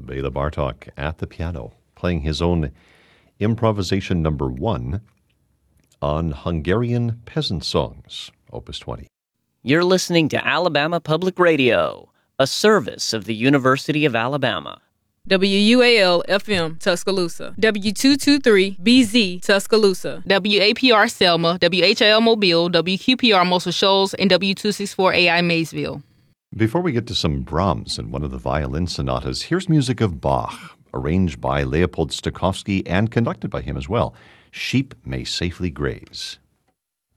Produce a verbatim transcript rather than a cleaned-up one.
Bela Bartok at the piano, playing his own improvisation number one on Hungarian peasant songs, Opus twenty. You're listening to Alabama Public Radio, a service of the University of Alabama. W U A L F M Tuscaloosa, W two twenty-three B Z Tuscaloosa, W A P R Selma, W H L Mobile, W Q P R Muscle Shoals, and W two sixty-four A I Maysville. Before we get to some Brahms and one of the violin sonatas, here's music of Bach, arranged by Leopold Stokowski and conducted by him as well. Sheep May Safely Graze.